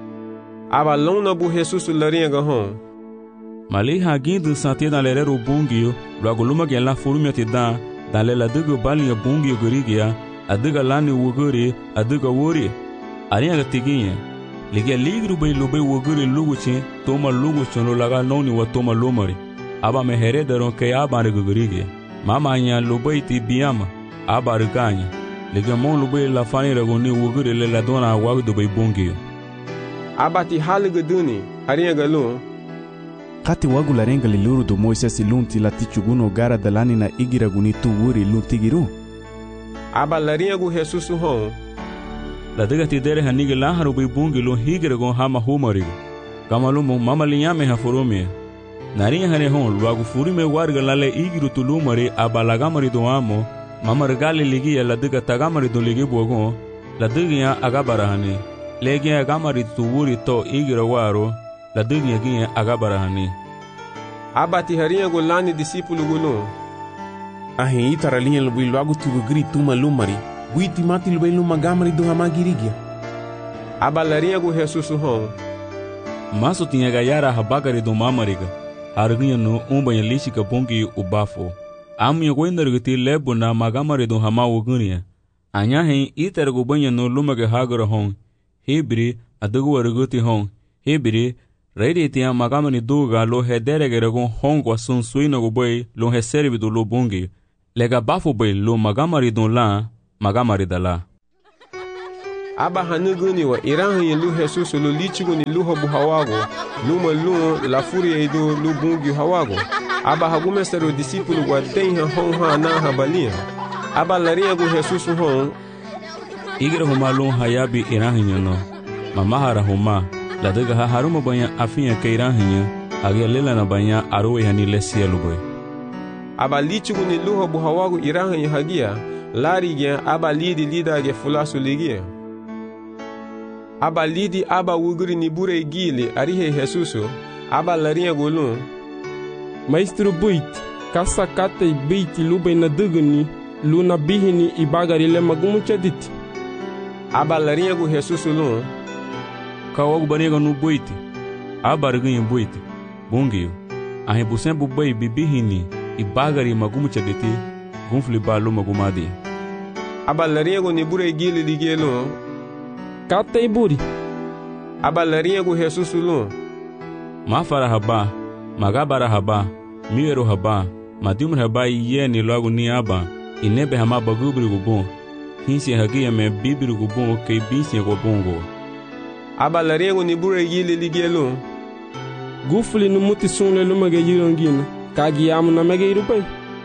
Aba lona bu Jesuso laringa hon. Mali hagindo sante na lerero bungio, logo luma gen la furumia te da lela dugo balinha bungio gurigia, adiga lani wuguri, adiga wuri. Arinha gatiginha. Ligia ligru bai lube wuguri luguchi, toma luguchi no laga noni wa toma lumari. Aba me herederon ke aba gurigia. Mama anya lube ti biama, aba riganya. Ligia mon lube la fani regoni wuguri le la dona wagdu bai bungio. Aba ti haliguduni, arinha galun. Kati wagu larenga liluru do Moisés lunti la tichuguno gara dalani na igira gunitu wuri luntigiru. Aba larinha gu Jesus hon. La diga ti dere hanigi laharu bai bungi lun higira gon hama humarigo. Kamalumu mama linyame ha furumia. Narinha hane hon luagu furime warga lale igiru tulumari aba lagamari do amo. Mama regali ligia la diga tagamari do ligi buagon. La diga agabara hane. Legi agamari tu wuri to igira waro. La diga ginha agabara hani. Aba ti harinha golani discípulo gulun. Ahin itara linha lubi logo tu grito uma lumari. Guiti mati lubi luma gamari do hamagirigia. Aba larinha gu Jesus hon. Maso tinha gayara habagari do mamariga. Harginha no umbanha lishika bungi ubafo. Amunha goindargiti lebo na magamari do hamawo gunia. Anyahin itara gubanha no lumaga hagara hon. Hebri adagu warguti hon. Hebri Reidi tinha magamani duga lo hederegere gon hongo sun suina go boy lo reserve do lo bungi. Lega bafo boy lo magamari don la magamaridala. Aba hanuguni wa irahan lu Jesus lu lichigo ni lu hobu hawago, lu malun la furia ido lu bungi hawago. Aba hagumestero discípulo wa tenha honha na habalia. Aba laria gu Jesus hon. Igira humalun hayabi irahan no. Mamahara huma la daga haruma banya afinya ke irahan agia lela na banya arowe hani lesielu boy. Aba lichigo ni lu hobu hawago irahan hagia. Lari gen aba lidi lida ge fulasu ligia. Aba lidi aba wuguri ni bure gili arihe Jesuso. Aba laria golun. Maestro buit, kasa kate beiti lube na duguni, luna bihini ibagari le magumucha dit. Aba laria go Jesuso lun. Kawagu baniga nu buiti. Aba riguin buiti. Bungiyo. Ahe busen bubai bibihini ibagari magumucha diti. Gunfli balu magumadi. Aba laria go ni bure gili ligelo. Kate iburi. Aba laria go Jesuso lun. Mafara haba. Magabara haba, miwero haba, madimur haba iye ni loagu ni aba, inebe hama bagubri gubon, hinsi hagia me bibri gubon ke binsi gubongo. Aba larengo ni bure yile ligelo. Gufuli numuti sunle lumage yirongina, kagi amu na mege irupai.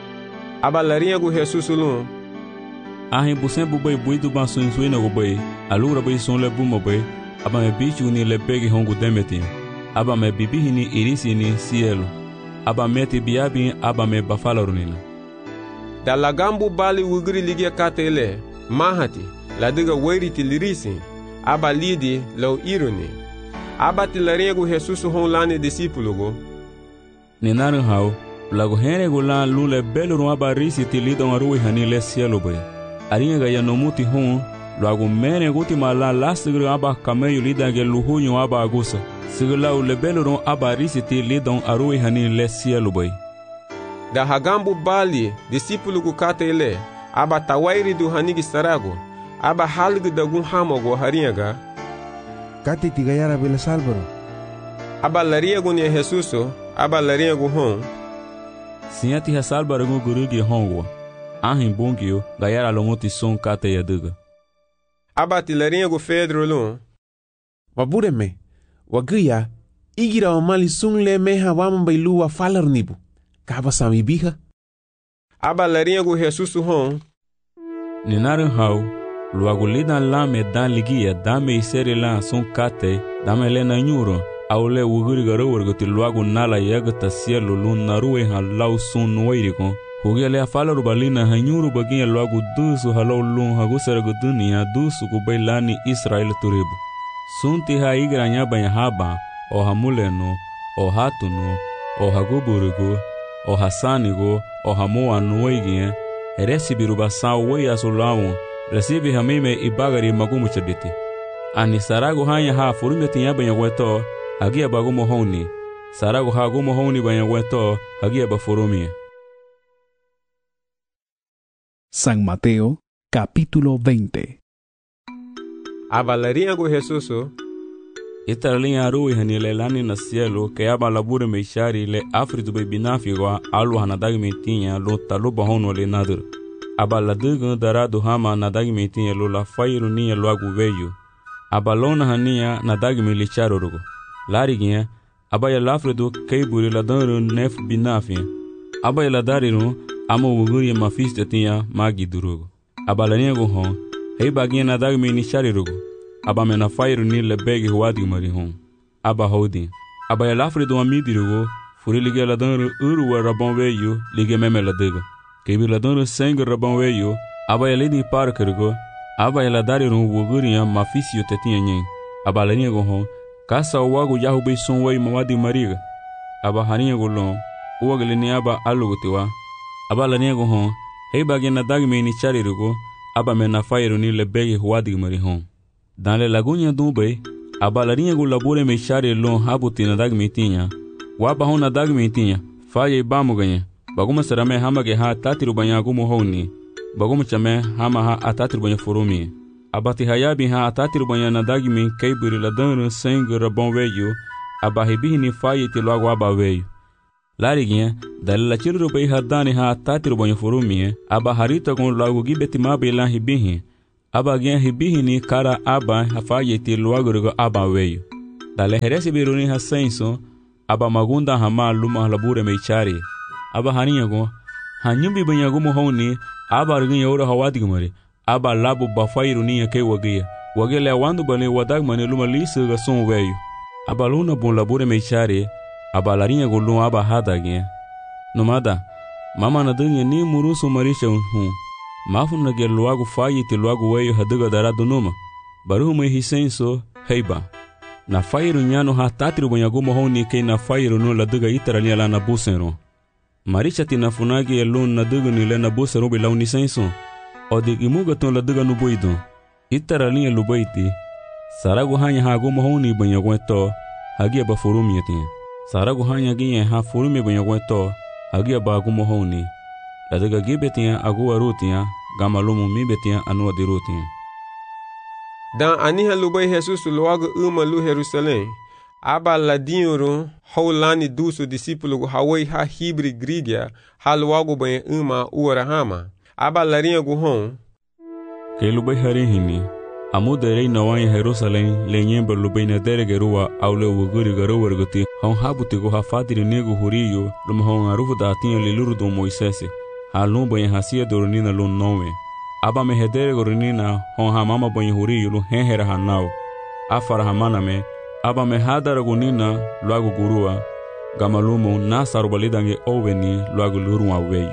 Aba larengo Jesuso lun. Ahin busen bubai buidu ban suinsuina gubai, alura bai sunle bumobai, aba me bichu ni lebegi hongu demetin. Aba me bibihini irisini cielo. Aba meti biabi aba me bafalarunina. Da lagambu bali wugri ligia katele. Mahati. La diga wairiti lirisi. Aba lidi lau iruni. Aba tilarego Jesuso hon lani discípulo. Ninarin hao. Lago henrego lan lule belurun aba risi tilidon arui hani le cielo bay. Aringa ya nomuti hon. Lago mene guti mala lasigri aba kameyu lidage luhunyo aba agusa. Siglau le beluron aba risiti lidon arui hani le cielo boy. Da hagambu bali discípulo ku katele aba tawairi du hanigi sarago aba halgu da gun hamogo hariaga kate tigayara bela salbaro aba lariago ni Jesuso aba lariago hon siati ha salbaro gu gurugi hongo ahin bungio gayara lomoti son kate yaduga aba tilariago Pedro lon wabureme Wagia, igira wa mali sungle meha wama bailu wa falar nibu. Kaba sami biha. Aba laringo Jesuso hon. Ninarin hau, luagu lidan lame dan ligia dame isere lan sun kate, dame lena nyuro, aule wuguri garawurgo ti luagu nala yagata cielo lun naruwe han lau sun nuwairiko. Hugia lea falar balina hanyuru baginya luagu dusu halau lun hagusaragu dunia dusu kubailani Israel turibu. Sunti ha igra nyabanya haba, o hamuleno, o hatuno, o haguburugo, o hasanigo, o hamua nuwaigie, resibiru basau wei asulawu, resibi hamime ibagari magumu chaditi. Ani saragu hanya ha furumeti nyabanya weto, hagia bagumo honi, saragu ha gumo honi banya weto, hagia bafurumie. San Mateo, capítulo 20. Aba laringo Jesuso. Itarlinha arui hanile lani na cielo que aba labure meishari le afritu be binafigo alu hanadag metinha lo taluba hono le nadur. Aba ladugo darado hama nadag metinha lo la fairu ninha lo agu veio. Aba lona hania nadag me licharo rugo. Lariginha aba ya lafredo keiburi la danru nef binafia. Aba ya ladariru amo wuguri mafiste tinha magi durugo. Aba laningo hon. Hei baginha nadag me nishari rugo. Aba mena fairu ni le begi huadi marihon. Aba hodi. Aba ya lafre do amidi rugo. Furi lige la danru uruwa rabon veyo lige meme la dega. Kebi la danru sengu rabon veyo. Aba ya lidi parke rugo. Aba ya la dari ru wuguri ya mafisio tetinha nyen. Aba la niego hon. Kasa uwagu yahu bei son wei mawadi mariga. Aba haniego lon. Uwagele ni aba alugutiwa. Aba la niego hon. Hei bagina dagme ni chari rugo. Aba mena fairu ni le begi huadi marihon. Dans les lagunes d'Ubay, aba la rinha labure me chare lon habuti na dag metinha. Waba hona dag metinha, faye bamu ganha. Baguma sarame hama ge ha tatiru banya gumo honi. Baguma chame hama ha atatiru banya furumi. Abati hayabi ha atatiru banya na dag me keiburi la danru sengu rabon veyo. Aba hebihini faye ti logo aba veyo. Lariginha, dalila chilru bei hadani ha tatiro banho furumie, aba harita com logo gibetima belan hibihi. Aba gen hibihi ni cara aba hafaye ti luagurigo aba weio. Dale heresi biruni ha senso, aba magunda hama luma labure meichari. Aba haninyago, hanyumbi banyagumo honi, aba rinha ora hawadigmari. Aba labo bafairu ninha ke wagia. Wagele wandu bane wadagmane luma lisu ga son weio. Aba luna bon labure meichari. Aba larinha golum aba hadaginha. Nomada, mama na danha ni muruso marisha Mafu na gel luago faye te luago weio hadaga darado numa. Baruhu me hisenso, heiba. Na fairu nyano ha tatiro banyagumo honi ke na fairu no la daga itaralia la na busero. Marisha ti na funagi elun na daga ni le na busero be launi senso. O de imuga ton la daga no boido. Itaralia lubaiti. Sarago hanya ha gumo honi banyagueto, hagia ba furumiatinha. Sarago hanya ginha ha furume banyagueto, hagia ba gumo honi. La daga gibetinha agua rutinha, gamalumu mibetinha anua de rutinha. Dan aniha lubai Jesus logo uma lu Jerusalém. Aba ladinho haulani duso discípulo hawai ha hibri grigia ha logo banha uma uarahama. Aba larinha guhon. Que lubai harihini. Amuderei na wanha Jerusalém lenyemba lubai na deregerua aule uguri garowarguti. Hon habutigo ha fatiri nego huriyo lumhon arufu da atinha liluru do Moisés. Ha lumba em hacia doronina lun nome. Aba me hedere goronina hon ha mama banho huriyo lu henhera hanau. Afara hamana me. Aba me hadara gonina luago gurua. Gamalumo na sarubalidange oveni luago lurun aweio.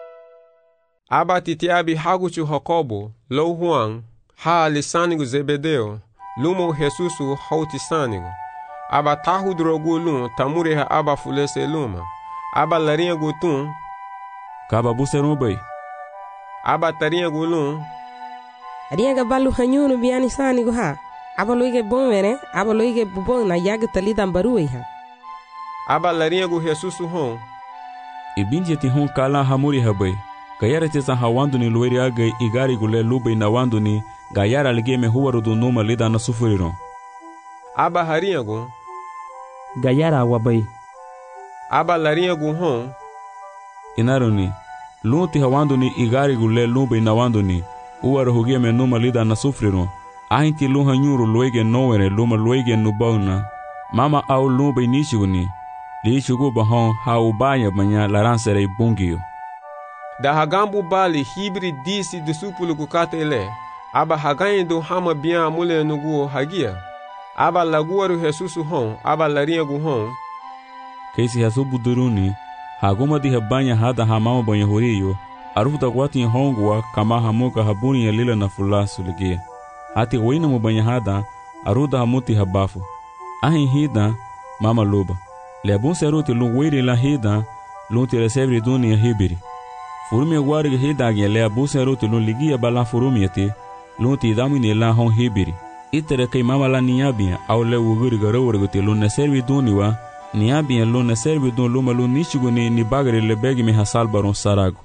Aba titiabi haguchu Jacobo, lo Juan, ha alisanigo Zebedeo, lumo Jesusu hautisanigo. Aba tahu drogu lum tamure ha aba fulese luma. Aba larinha gutun. Kaba buserum bai. Aba tarinha gulum. Ariaga balu hanyunu biani sanigo ha. Aba loige bom vere, aba loige bubon na yaga talidan barui ha. Aba larinha gu Jesusu hon. Ibinje ti hon kala hamuri habai. Gayara tesa hawando ni lueri agai igari gule lube na wando ni gayara ligeme huwaru do numa lida na sufuriron. Aba harinha gu. Gayara wabai. Aba larinha gu hon. Inaruni, lunti hawando ni igari gule lube na wando ni uwaru hugeme numa lida na sufuriron. Ahinti luha nyuru luege nowere luma luege nubauna. Mama au lube nishiguni. Liishugu bahon haubaya banya laransere bungio. Da hagambu bali hibri disi discípulo kukate ele. Aba haganhe do hama bian mule nuguo hagia. Aba laguaru Jesusu hon, aba larinha gu hon. Keisi hasu buduruni, haguma di habanya hada hamama banha huriyo, arufuta kwati hongwa kama hamuka habuni ya lila na fulasu ligia. Hati wina mubanya hada, aruda hamuti habafu. Ahin hida, mama luba. Leabun seruti lungwiri la hida, lunti resebri duni ya hibiri. Furumi agwari hidagi leabun seruti lunligia bala furumi yati, lunti idamini la hon hibiri. Itere kay mama la niabia, au le uguri garowarguti lunne servi duniwa, niabia lunne servi dun luma lunishiguni ni bagari lebegi mi hasalbaron sarago.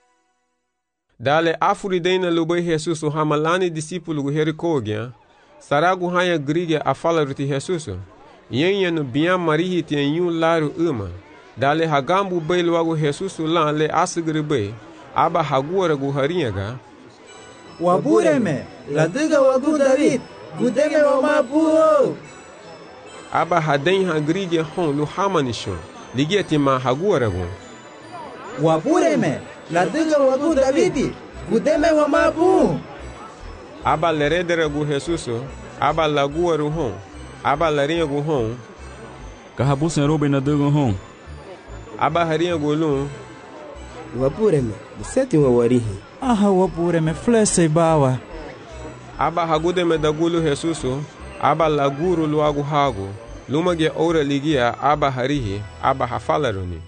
Dale afuridena lubai Jesusu hamalani discípulo gu herikogia, sarago hanya grigia a fala ruti Jesusu. Yenha no biam marihi tianyu laru uma. Dale hagambu bai luago Jesusu lan le asagri bai, aba haguara gu harinhaga. Wabureme, ladiga wagu David, gudeme wamabuo. Aba haden hagrigia hon lu hamanisho, ligia tima haguara gu. Wabureme, ladiga wagu David, gudeme wamabu. Aba leredera gu Jesusu, aba laguaru hon. Aba larinha gu hon. Kahabu senrobe na daga hon. Aba harinha gu lum. Wapureme, buseti wa warihi. Aha wapureme, flese bawa. Aba hagudeme da gulu Jesusu, aba laguru luagu hagu. Lumage ora ligia aba harihi, aba hafalaruni.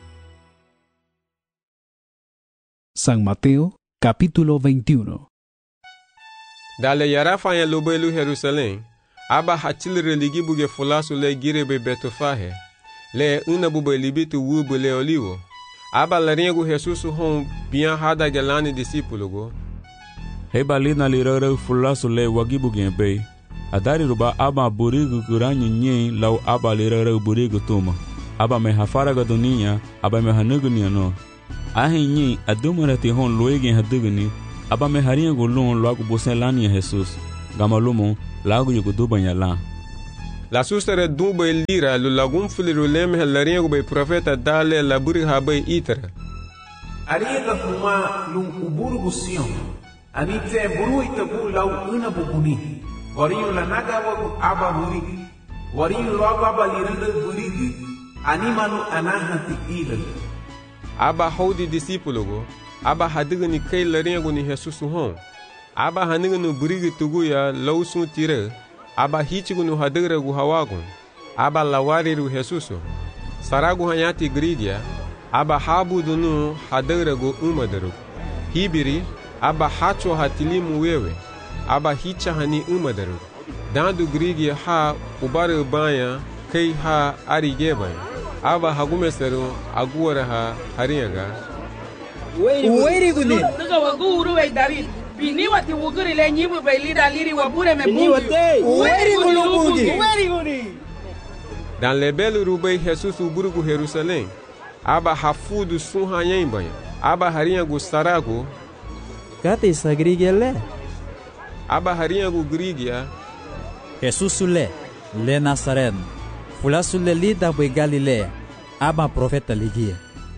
San Mateo, capítulo 21. Dale yarafanya lubelu Jerusalém. Aba hatilre ligi buge fulasu le girebe betofahe. Le una bube libitu wubu le olivo. Aba larinha Jesusu hon bian hada gelani discípulo go. Heba lina lirara fulasu le wagibu gembe. Adari ruba aba burigu kuranyi nye lau aba lirara burigu tuma. aba me hafaraga dunia aba me hanugni no ahi nyi adumara ti hon loege hadugni aba me haria golon logo bosen lania Jesus gamalumo lago yugo dubanya la la sustere dumbe lira lu lagum fuliru lem helaria go be profeta dale la buri habe itra ariga fuma lu uburu gusion anite buru itabu lau una buguni wariyo la naga wagu aba muri wariyo logo aba liranda burigi animanu anahati ila aba hodi discípulo go aba hadigni kai laria go ni Jesus hon aba hanignu burigi tuguya lausun tire aba hichigunu hadigra go hawagun aba lawariru Jesus saragu hanyati gridia aba habudunu hadigra go umadaru hibiri aba hacho hatilimu wewe aba hicha hani umadaru dandu grigia ha ubare banya kai ha arigeba aba hagumeseru aguwara ha hariyaga uweri guni daga waguru wei David bini wati wuguri le nyibu bailida liri wabure me bungi uweri guni dan lebelu rubei Jesus uburugu Jerusalém aba hafudu sunhanyembanya aba hariyagu saragu kate sagrigele aba hariyagu grigia Jesus le Nazareth fulasule lida bwe Galilea aba profeta ligia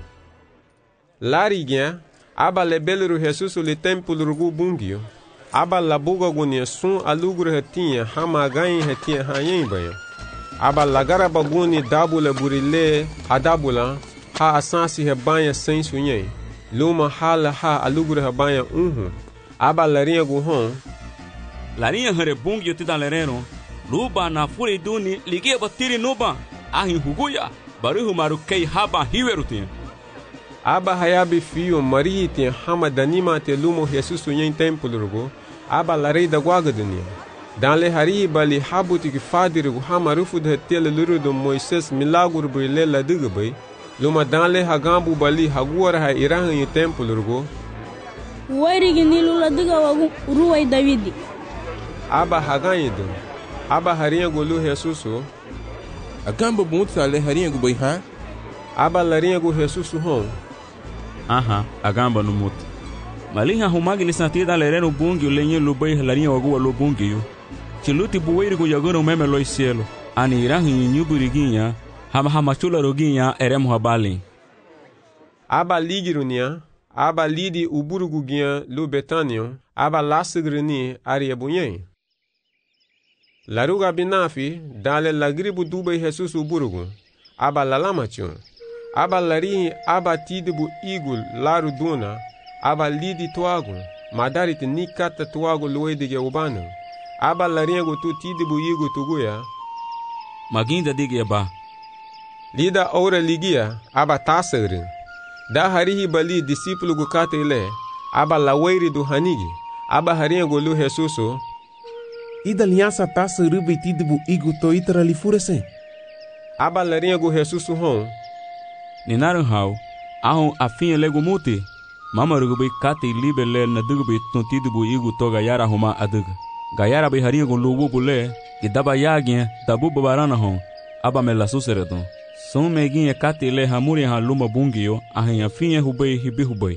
larigia aba lebelu Jesus le templo rugu bungio aba labuga gunia sun alugru hetinha hamagai hetinha hanyembanya aba lagara baguni dabula burile hadabula ha asansi hebanya sem sunye luma hala ha alugru hebanya aba larinha guhon larinha hare bungio tidalereno luba na furi duni ligia batiri nuba ahi huguya baruhu marukei haba hiwerutin aba hayabi fio marihiti hama danima te lumo Jesus sunye templo rugu aba larei da guaga dunia dan le hari bali habuti ki fadiru hama rufu de tele luru do Moises milagro brile la digbe luma dan le hagambu bali haguara ha irahan yi templo rugu wari ginilu la diga wagu ruwai Davidi aba haganyido aba harinha golu Jesus agamba bunta le harinha go ha aba larinha go Jesus hon aha agamba no muto malinha humagi ni santida lereno bungi lenye lubai larinha wagu lo bungi yo chiluti buweiri go yagoro meme lo cielo ani irahi nyuburiguinha hama chula roguinha eremo habali aba ligirunia aba lidi uburuguguinha lu Betanio aba lasigrini ariabunyen laruga binafi dale lagribu dubai Jesus uburugu aba lalamachun aba larihi aba tidibu igul laru duna aba lidi tuagu madariti nikata tuagu luedige ubanu aba lariego tu tidibu igu tuguya maginda dige ba lida ora ligia aba tasere da harihi bali discípulo gu katele aba laweiri du hanigi aba hariego lu Jesus ida linhasa taça rubiti bu igu to itra li furese aba larinha Jesus hon ninaru hau ahon afin lego muti mama rugubi kate libele na dugubi tonti bu igu to gayara homa adug gayara be harinha go lubu bule gidaba yagin dabu babarana hon aba me la susereton son megin kate le hamuri ha luma bungio ahin afin hubei hibi hubei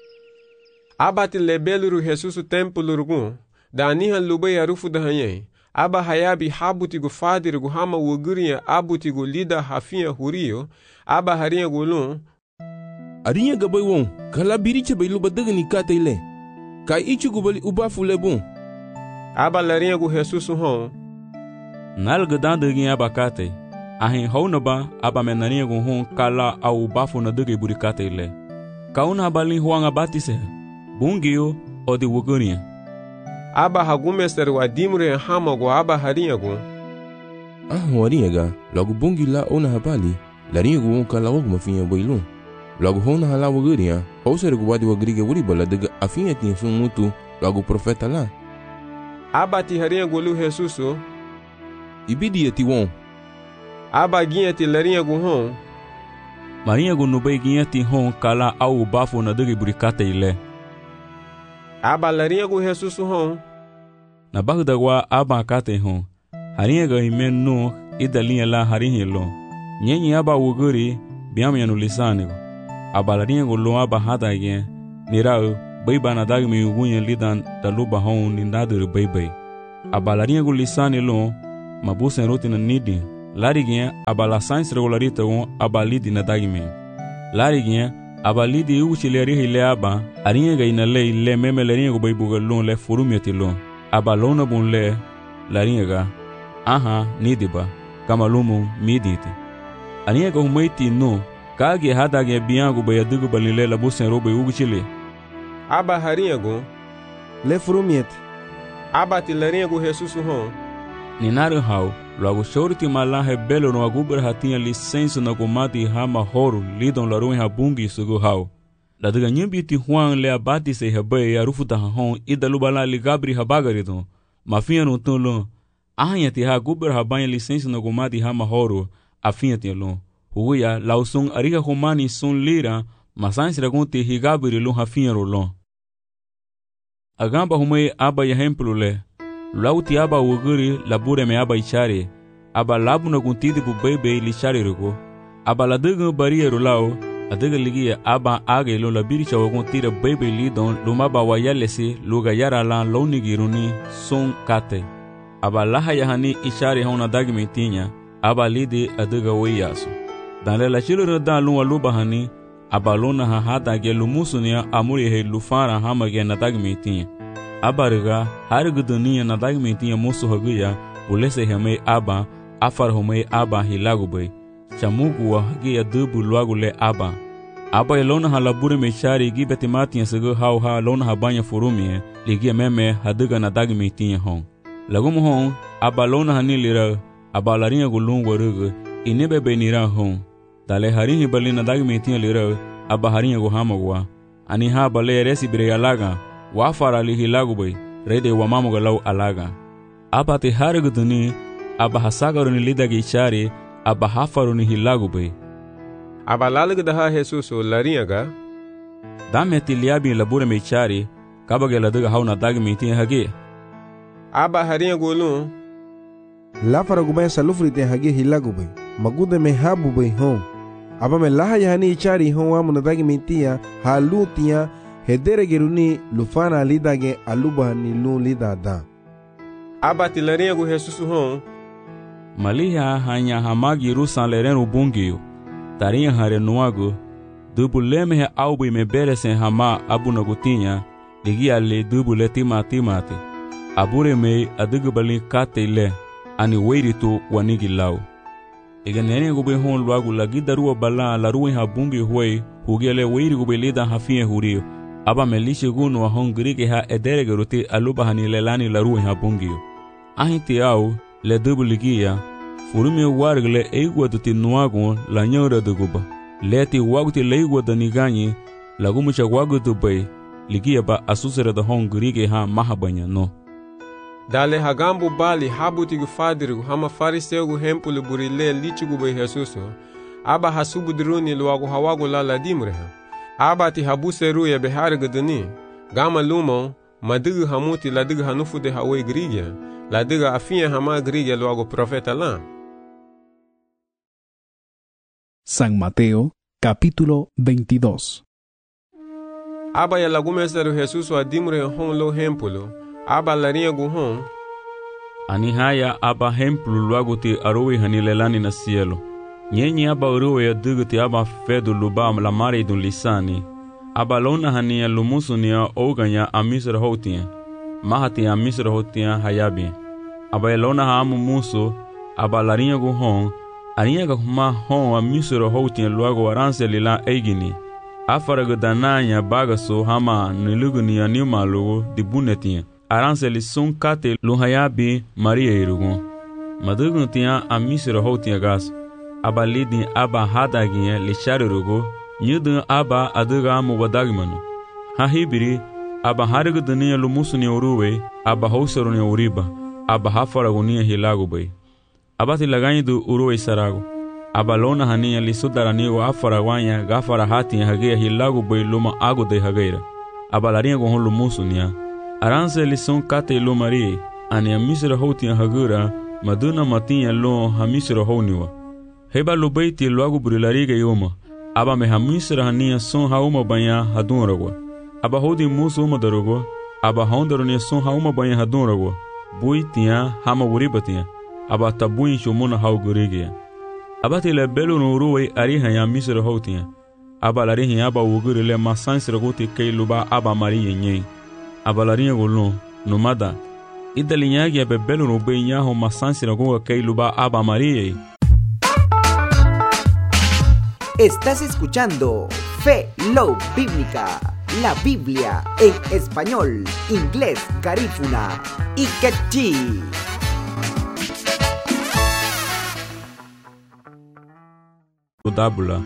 aba te lebelu Jesus templo rugun da anihan lubei arufu da hanye aba hayabi habuti go fadir go hama wogurinha abuti go lida hafinha hurio aba harinha go lun arinha gabai won kala biriche bai luba dagani kataile kai ichi go bali ubafu lebon aba larinha go Jesus hon nalga dandagin aba kate ahin hounaba aba menarinha go hon kala au bafu na dage buri kataile kauna balin huanga batise bungio odi wogurinha aba hagumeser wa dimre hamago aba harinha go warinha ga logo bungi la ona habali larinha go kala wogu mafinha bailun logo hona hala wogurinha houser go wadi wogriga wuri bala daga afinha tin sun mutu logo profeta la aba ti harinha go lu Jesus ibidi ti won aba ginha ti larinha go hon marinha go no bei ginha ti hon kala au bafo na daga burikata ile aba larinha go Jesus hon na bagda wa aba kate hon harinha ga himen no idalinha la harinha lo Nyenyi aba wuguri biam yanu lisanigo. Aba laringo lo aba hadage nirao baiba na dagmi ugunye lidan taluba hon nindadur baibai. Aba laringo lisani lo mabusen rotina nidi. Larigien aba la science regularita won aba lidi na dagmi. Larigien aba lidi uchileri hile aba aringa ina le meme laringo baibuga lo le furumiati lo. Aba lona bun le laringa aha nidiba kama lumu miditi. Aringa ko humaiti no kage hadage biangu bayadugo balile la busen robe uguchile. Aba haringo le furumiati. Aba ti laringo Jesus hon. Ninaru hau logo shorti malahe belo no agubra hatinha licença na comati hama horo lidon la ruim habungi sugo hau. La daga nyimbi ti Juan le abati se habai arufuta hon idalubala ligabri habagaridon. Mafia no tolo ahanya ti ha gubra habanha licença na comati hama horo afinha ti lo. Huya lausung ariga humani sun lira masans ragonte higabri lo hafinha rolon. Agamba humai aba yahemplo le. Lauti aba wuguri labure me aba ichare. Aba labu na guntidi bu bebe lichare rugo. Aba la dugu bariero lao. Adiga ligia aba age lo la biricha waguntira bebe lidon lumaba wayalesi luga yara lan lounigiruni son kate. Aba laha yahani ichare hona dagmi tinya. Aba lidi adiga weyaso. Dan le la chilura da lunwa luba hani. Aba lona ha hata ge lumusunia amuri he lufara hama ge na dagmi tinya. Abariga hariguduniya na dagmentiya mosu haguya ulese hame aba afar home aba hilagubay chamugu wa hagiya dubu luagule aba elona halabure mechari gibetimatiya sego ha lona habanya furumie ligia meme haduga na dagmentiya hon lagum hon aba lona hanilira aba laringa gulungwa rugu inebe benira hon dale harinhi bali na dagmentiya lira aba haringa guhamagwa ani ha bale resi bire alaga wafara lihilagubay rede wamamuga lau alaga. Aba te hariguduni aba hasagaruni lidagi ichari aba hafaruni hilagubay. Aba lalagdaha Jesus o laringa dame tiliabi labure me ichari kabage ladaga hauna dagi miti hage. Aba haringa gulun lafara gubay salufri te hage hilagubay magude me habubay hon. Aba me laha yahani ichari hon wamuna dagi mitia halutia hedere geruni lufana lidage aluba ni lu lidada. Aba tilaringo Jesus hon. Maliha hanya hamagi rusan leren ubungio. Tarinha hare nuago. Dubuleme he aubi me beresen hama abunagutinha. Ligia le dubule timati. Abure me adugubali kate le. Ani weiritu wanigi lau. Iganene gube hon luagu lagidarua bala la ruin habungi huei. Hugele weiri gube lida hafie hurio. Aba melishe gunu wa hongirige ha ederegeruti aluba hanilelani la ruin habungio. Ahinti au le dubuligia. Furumi wargle eigwa duti nuagu la nyora duguba. Leti waguti leigwa daniganyi la gumucha wagu dubay. Ligia ba asusere da hongirige ha mahabanya no. Dale hagambu bali habuti gufadirigu hama fariseu hempulu burile lichigu be Jesuso. Aba hasubu diruni luagu hawagu la dimreha. Aba ti habuseru ya behari guduni. Gama lumo madigu hamuti ladigu hanufu de hawe grigya. Ladigu afia hama grigya luagu profeta la. San Mateo, capítulo 22. Aba ya lagumeseru Jesuso adimre hon lo hempulu. Aba larinha guhon. Anihaya aba hempulu luaguti arowi hanilelani na cielo. Nyenyi aba uruwe ya duguti aba fedu lubam la mare dun lisani. Aba lona hania lumusunia oganya amisra hotia. Mahati amisra hotia hayabi. Aba lona hamu muso. Aba larinha guhon. Arinha gahuma hon amisra hotia luago aranse lila eigini. Afaragu dananya bagaso hama niluguni animalugu dibunetia. Aranseli sun kate luhayabi Maria irugun. Madugun tia amisiro hotia gas. Aba lidin aba hadaginye lishari rugo. Nyudun aba aduga amu wadagmanu. Hahibiri aba harigu dunia lumusuni uruwe. Aba housaruni uriba. Aba hafaragunia hilagubay. Aba tilaganyidu uruwe saragu. Aba lona hania lisudaranigo afaragwanya gafara hatia hagea hilagubay luma agude hageira. Aba larinha gohon lumusunia. Aranse lison kate lo Maria, ani amisra hotia hagura, maduna matinha lo hamisra honiwa. Heba lubei ti logo brilariga yoma. Aba me hamisra hania son hauma banha hadunragwa. Aba hodi muso uma darugwa. Aba hondaronia son hauma banha hadunragwa. Bui tinha hama wuriba tinha. Aba tabuin shumuna haugurigia. Aba tile belo no ruwe ariha ya misra hotinha. Aba larihin aba wugurile masansra goti kei luba aba maria nyen. Aba larinha golon nomada. Idalinyagi abe belo no benyaho masansra goga kei luba aba maria. Estás escuchando Fe Love Bíblica, la Biblia en español, inglés, garífuna y quechí. Dabula